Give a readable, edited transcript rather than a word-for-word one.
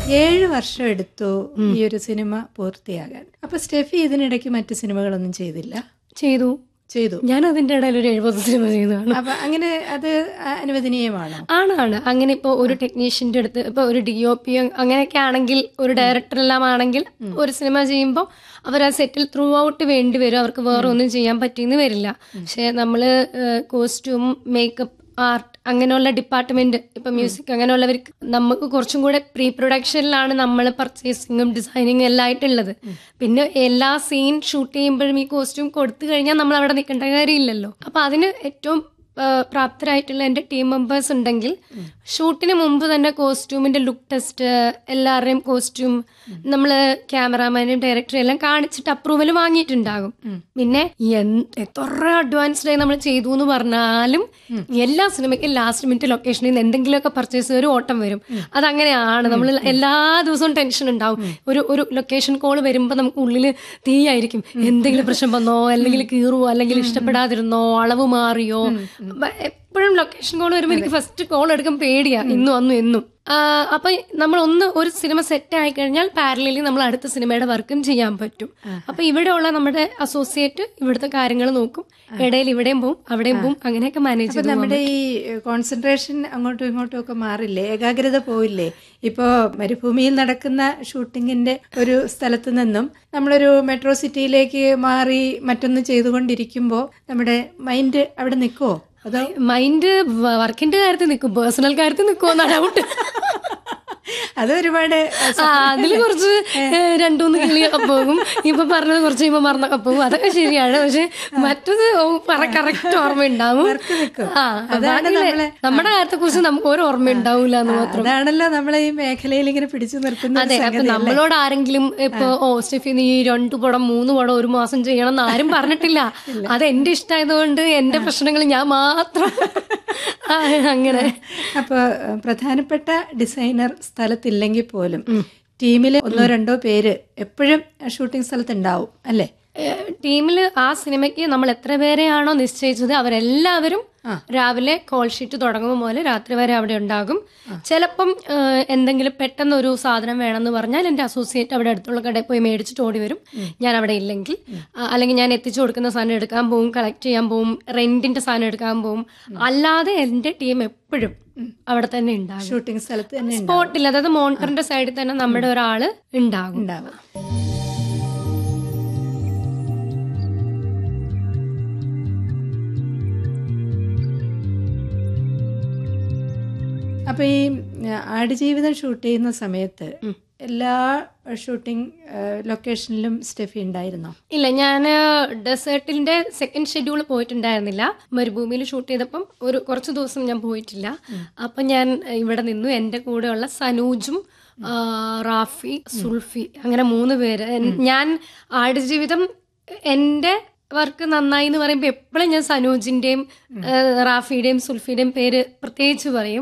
7 വർഷം എടുത്തു ഈ ഒരു സിനിമ പൂർത്തിയാകാൻ. അപ്പൊ സ്റ്റെഫി ഇതിനിടയ്ക്ക് മറ്റു സിനിമകളൊന്നും ചെയ്തില്ല? ചെയ്തു. ഞാൻ അതിന്റെ ഇടയിൽ ഒരു 70 സിനിമ ചെയ്തതാണ്. അപ്പൊ അങ്ങനെ അത് അനുവദനീയമാണോ? ആണ്. അങ്ങനെ ഇപ്പൊ ഒരു ടെക്നീഷ്യന്റെ അടുത്ത് ഇപ്പൊ ഒരു DOP അങ്ങനെയൊക്കെ ആണെങ്കിൽ, ഒരു ഡയറക്ടർ എല്ലാം ആണെങ്കിൽ, ഒരു സിനിമ ചെയ്യുമ്പോൾ അവർ ആ സെറ്റിൽ ത്രൂ ഔട്ട് വേണ്ടി വരും. അവർക്ക് വേറെ ഒന്നും ചെയ്യാൻ പറ്റിയെന്ന് വരില്ല. പക്ഷെ നമ്മള് കോസ്റ്റ്യൂം, മേക്കപ്പ്, ആർട്ട് അങ്ങനെയുള്ള ഡിപ്പാർട്ട്മെന്റ്, ഇപ്പൊ മ്യൂസിക് അങ്ങനെയുള്ളവർക്ക് നമുക്ക് കുറച്ചും കൂടെ പ്രീ പ്രൊഡക്ഷനിലാണ് നമ്മൾ പർച്ചേസിങ്ങും ഡിസൈനിങ്ങും എല്ലാം ആയിട്ടുള്ളത്. പിന്നെ എല്ലാ സീൻ ഷൂട്ട് ചെയ്യുമ്പോഴും ഈ കോസ്റ്റ്യൂം കൊടുത്തു കഴിഞ്ഞാൽ നമ്മൾ അവിടെ നിൽക്കേണ്ട കാര്യമില്ലല്ലോ. അപ്പൊ അതിന് ഏറ്റവും പ്രാപ്തരായിട്ടുള്ള എൻ്റെ ടീം മെമ്പേഴ്സ് ഉണ്ടെങ്കിൽ ഷൂട്ടിന് മുമ്പ് തന്നെ കോസ്റ്റ്യൂമിന്റെ ലുക്ക് ടെസ്റ്റ്, എല്ലാവരുടെയും കോസ്റ്റ്യൂം നമ്മൾ ക്യാമറാമാനും ഡയറക്ടറും എല്ലാം കാണിച്ചിട്ട് അപ്രൂവൽ വാങ്ങിയിട്ടുണ്ടാകും. പിന്നെ എത്ര അഡ്വാൻസ്ഡ് ആയി നമ്മൾ ചെയ്തു എന്ന് പറഞ്ഞാലും എല്ലാ സിനിമയ്ക്കും ലാസ്റ്റ് മിനിറ്റ് ലൊക്കേഷനിൽ നിന്ന് എന്തെങ്കിലുമൊക്കെ പർച്ചേസ് ഒരു ഓട്ടം വരും. അതങ്ങനെയാണ്. നമ്മൾ എല്ലാ ദിവസവും ടെൻഷൻ ഉണ്ടാവും. ഒരു ലൊക്കേഷൻ കോൾ വരുമ്പോൾ നമുക്ക് ഉള്ളിൽ തീയായിരിക്കും. എന്തെങ്കിലും പ്രശ്നം വന്നോ, അല്ലെങ്കിൽ കീറുവോ, അല്ലെങ്കിൽ ഇഷ്ടപ്പെടാതിരുന്നോ, അളവ് മാറിയോ. എപ്പോഴും ലൊക്കേഷൻ കോൾ വരുമ്പോൾ എനിക്ക് ഫസ്റ്റ് കോൾ എടുക്കാൻ പേടിയാ, ഇന്നും അന്നും എന്നും. അപ്പൊ നമ്മൾ ഒരു സിനിമ സെറ്റ് ആയി കഴിഞ്ഞാൽ പാരലലി നമ്മൾ അടുത്ത സിനിമയുടെ വർക്കും ചെയ്യാൻ പറ്റും. അപ്പൊ ഇവിടെയുള്ള നമ്മുടെ അസോസിയേറ്റ് ഇവിടുത്തെ കാര്യങ്ങൾ നോക്കും. ഇടയിൽ ഇവിടെയും പോവും, അവിടെയും പോവും, അങ്ങനെയൊക്കെ മാനേജ് ചെയ്യും. നമ്മുടെ ഈ കോൺസെൻട്രേഷൻ അങ്ങോട്ടും ഇങ്ങോട്ടും ഒക്കെ മാറില്ലേ? ഏകാഗ്രത പോയില്ലേ? ഇപ്പോ മരുഭൂമിയിൽ നടക്കുന്ന ഷൂട്ടിങ്ങിന്റെ ഒരു സ്ഥലത്ത് നിന്നും നമ്മളൊരു മെട്രോ സിറ്റിയിലേക്ക് മാറി മറ്റൊന്ന് ചെയ്തുകൊണ്ടിരിക്കുമ്പോ നമ്മുടെ മൈൻഡ് അവിടെ നിൽക്കുവോ? അതോ മൈൻഡ് വർക്കിന്റെ കാര്യത്തിൽ നിൽക്കും, പേഴ്സണൽ കാര്യത്തിൽ നിൽക്കുമോ ഡൗട്ട്. അത് ഒരുപാട് അതില് കുറച്ച് 2-3 കിളിയൊക്കെ പോകും. ഇപ്പൊ പറഞ്ഞത് കുറച്ച് കഴിയുമ്പോ മറന്നൊക്കെ പോകും. അതൊക്കെ ശരിയാണ്. പക്ഷെ മറ്റത് കറക്റ്റ് ഓർമ്മ ഉണ്ടാവും. നമ്മുടെ കാര്യത്തെ കുറിച്ച് നമുക്ക് ഒരു ഓർമ്മ ഉണ്ടാവൂല എന്ന് മാത്രം. അതാണല്ലോ നമ്മളെ ഈ മേഖലയിൽ ഇങ്ങനെ പിടിച്ചു നിർത്തുന്നത്. അതെ. അപ്പൊ നമ്മളോട് ആരെങ്കിലും ഇപ്പൊ സ്റ്റെഫി നീ 2 പടം 3 പടം 1 മാസം ചെയ്യണം എന്ന് ആരും പറഞ്ഞിട്ടില്ല. അത് എന്റെ ഇഷ്ടമായതുകൊണ്ട് എന്റെ പ്രശ്നങ്ങൾ ഞാൻ മാത്രം അങ്ങനെ. അപ്പൊ പ്രധാനപ്പെട്ട ഡിസൈനർ സ്ഥലത്തില്ലെങ്കിൽ പോലും ടീമില് 1-2 പേര് എപ്പോഴും ഷൂട്ടിംഗ് സ്ഥലത്ത് ഉണ്ടാവും അല്ലേ? ടീമില് ആ സിനിമയ്ക്ക് നമ്മൾ എത്ര പേരെയാണോ നിശ്ചയിച്ചത് അവരെല്ലാവരും രാവിലെ കോൾ ഷീറ്റ് തുടങ്ങുമ്പോൾ പോലെ രാത്രി വരെ അവിടെ ഉണ്ടാകും. ചിലപ്പം എന്തെങ്കിലും പെട്ടെന്ന് ഒരു സാധനം വേണമെന്ന് പറഞ്ഞാൽ എൻ്റെ അസോസിയേറ്റ് അവിടെ അടുത്തുള്ള കടയിൽ പോയി മേടിച്ചിട്ട് ഓടി വരും. ഞാൻ അവിടെ ഇല്ലെങ്കിൽ, അല്ലെങ്കിൽ ഞാൻ എത്തിച്ചു കൊടുക്കുന്ന സാധനം എടുക്കാൻ പോവും, കളക്ട് ചെയ്യാൻ പോവും, റെന്റിന്റെ സാധനം എടുക്കാൻ പോവും. അല്ലാതെ എൻ്റെ ടീം എപ്പോഴും അവിടെ തന്നെ ഉണ്ടാകും. ഷൂട്ടിംഗ് സ്ഥലത്ത് തന്നെ സ്പോട്ടിൽ, അതായത് മോണിറ്ററിന്റെ സൈഡിൽ തന്നെ നമ്മുടെ ഒരാള് ഉണ്ടാകും. അപ്പൊ ഈ ആടുജീവിതം ഷൂട്ട് ചെയ്യുന്ന സമയത്ത് എല്ലാ ഷൂട്ടിംഗ് ലൊക്കേഷനിലും സ്റ്റെഫി ഉണ്ടായിരുന്നോ? ഇല്ല, ഞാൻ ഡെസേർട്ടിന്റെ സെക്കൻഡ് ഷെഡ്യൂൾ പോയിട്ടുണ്ടായിരുന്നില്ല. മരുഭൂമിയിൽ ഷൂട്ട് ചെയ്തപ്പം കുറച്ച് ദിവസം ഞാൻ പോയിട്ടില്ല. അപ്പൊ ഞാൻ ഇവിടെ നിന്നു. എൻ്റെ കൂടെയുള്ള സനൂജും റാഫി, സുൽഫി, അങ്ങനെ 3 പേര്. ഞാൻ ആടുജീവിതം എൻ്റെ വർക്ക് നന്നായി എന്ന് പറയുമ്പോൾ എപ്പോഴും ഞാൻ സനൂജിന്റെയും റാഫിയുടെയും സുൽഫിയുടെയും പേര് പ്രത്യേകിച്ച് പറയും.